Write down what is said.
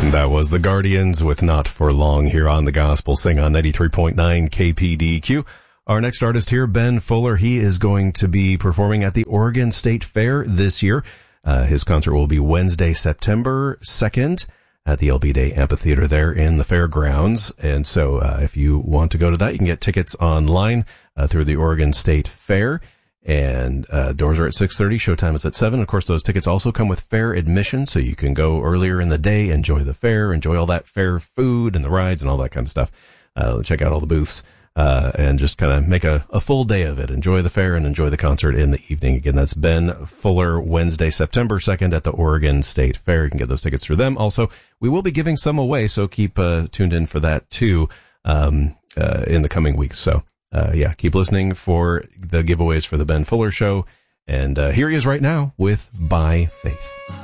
That was the Guardians with Not For Long here on the Gospel Sing on 93.9 KPDQ. Our next artist here, Ben Fuller, he is going to be performing at the Oregon State Fair this year. His concert will be Wednesday, September 2nd at the LB Day Amphitheater there in the fairgrounds. And so if you want to go to that, you can get tickets online through the Oregon State Fair. And doors are at 6:30. Showtime is at 7. Of course, those tickets also come with fair admission, so you can go earlier in the day, enjoy the fair, enjoy all that fair food and the rides and all that kind of stuff. Check out all the booths and just kind of make a full day of it. Enjoy the fair and enjoy the concert in the evening. Again, that's Ben Fuller, Wednesday, September 2nd at the Oregon State Fair. You can get those tickets through them. Also, we will be giving some away, so keep tuned in for that too in the coming weeks. So. Keep listening for the giveaways for the Ben Fuller Show. And here he is right now with By Faith.